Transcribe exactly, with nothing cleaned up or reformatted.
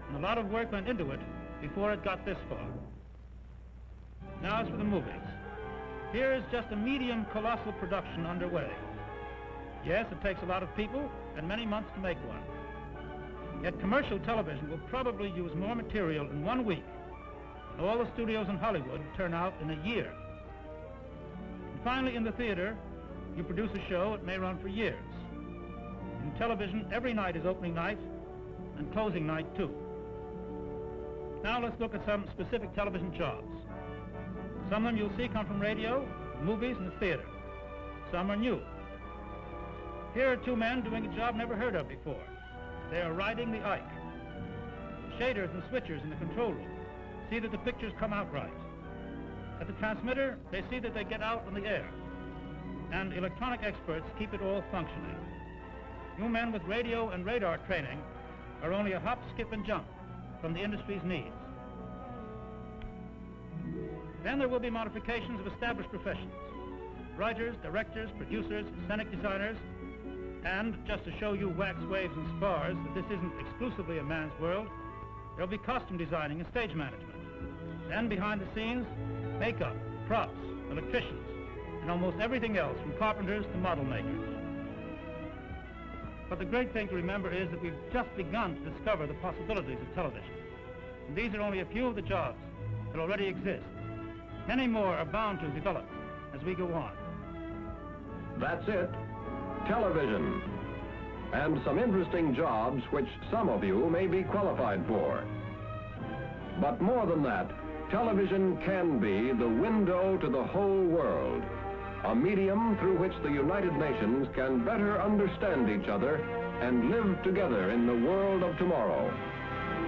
and a lot of work went into it before it got this far. Now as for the movies. Here is just a medium colossal production underway. Yes, it takes a lot of people and many months to make one. Yet commercial television will probably use more material in one week than all the studios in Hollywood turn out in a year. And finally, in the theater, you produce a show, it may run for years. In television, every night is opening night and closing night too. Now let's look at some specific television jobs. Some of them you'll see come from radio, movies, and the theater. Some are new. Here are two men doing a job never heard of before. They are riding the Ike. The shaders and switchers in the control room see that the pictures come out right. At the transmitter, they see that they get out on the air. And electronic experts keep it all functioning. You men with radio and radar training are only a hop, skip, and jump from the industry's needs. Then there will be modifications of established professions. Writers, directors, producers, scenic designers, and just to show you wax, waves, and spars that this isn't exclusively a man's world, there'll be costume designing and stage management. Then behind the scenes, makeup, props, electricians, and almost everything else from carpenters to model makers. But the great thing to remember is that we've just begun to discover the possibilities of television. And these are only a few of the jobs that already exist. Many more are bound to develop as we go on. That's it. Television. And some interesting jobs which some of you may be qualified for. But more than that, television can be the window to the whole world, a medium through which the United Nations can better understand each other and live together in the world of tomorrow.